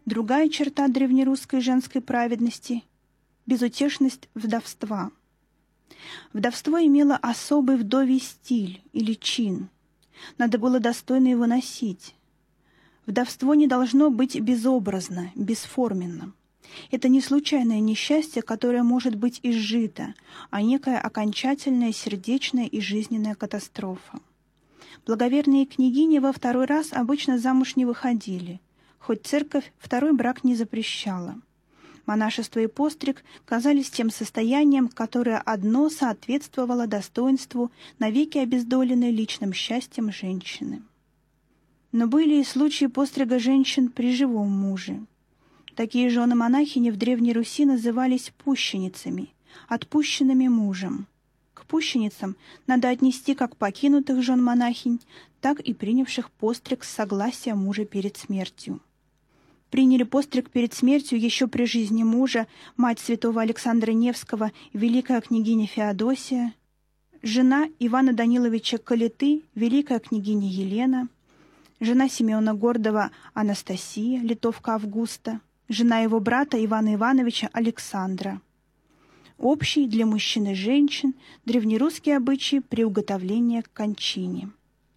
Другая черта древнерусской женской праведности – безутешность вдовства. Вдовство имело особый вдовий стиль или чин. Надо было достойно его носить. Вдовство не должно быть безобразно, бесформенно. Это не случайное несчастье, которое может быть изжито, а некая окончательная сердечная и жизненная катастрофа. Благоверные княгини во второй раз обычно замуж не выходили, хоть церковь второй брак не запрещала. Монашество и постриг казались тем состоянием, которое одно соответствовало достоинству навеки обездоленной личным счастьем женщины. Но были и случаи пострига женщин при живом муже. Такие жены-монахини в Древней Руси назывались пущеницами, отпущенными мужем. К пущеницам надо отнести как покинутых жен-монахинь, так и принявших постриг с согласия мужа перед смертью. Приняли постриг перед смертью еще при жизни мужа мать святого Александра Невского, великая княгиня Феодосия, жена Ивана Даниловича Калиты, великая княгиня Елена, жена Симеона Гордова Анастасия, литовка Августа, жена его брата Ивана Ивановича Александра. Общий для мужчин и женщин древнерусские обычаи приуготовления к кончине.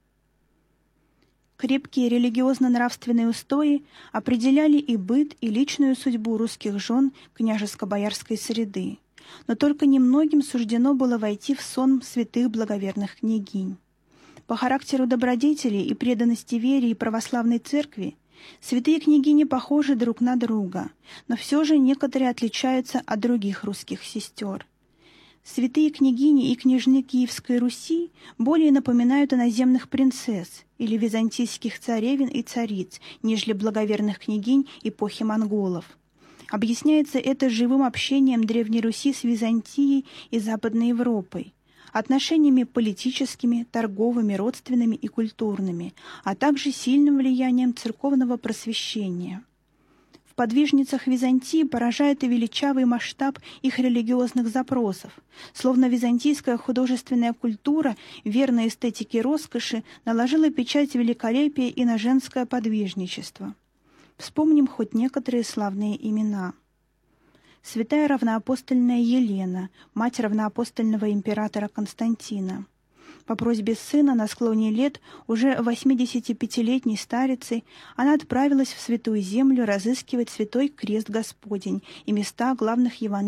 Крепкие религиозно-нравственные устои определяли и быт, и личную судьбу русских жен княжеско-боярской среды, но только немногим суждено было войти в сон святых благоверных княгинь. По характеру добродетели и преданности вере и православной церкви святые княгини похожи друг на друга, но все же некоторые отличаются от других русских сестер. Святые княгини и княжны Киевской Руси более напоминают иноземных принцесс или византийских царевин и цариц, нежели благоверных княгинь эпохи монголов. Объясняется это живым общением Древней Руси с Византией и Западной Европой, отношениями политическими, торговыми, родственными и культурными, а также сильным влиянием церковного просвещения. В подвижницах Византии поражает и величавый масштаб их религиозных запросов, словно византийская художественная культура, верной эстетике роскоши, наложила печать великолепия и на женское подвижничество. Вспомним хоть некоторые славные имена. Святая равноапостольная Елена, мать равноапостольного императора Константина. По просьбе сына на склоне лет, уже 85-летней старицей, она отправилась в Святую Землю разыскивать святой крест Господень и места главных евангелий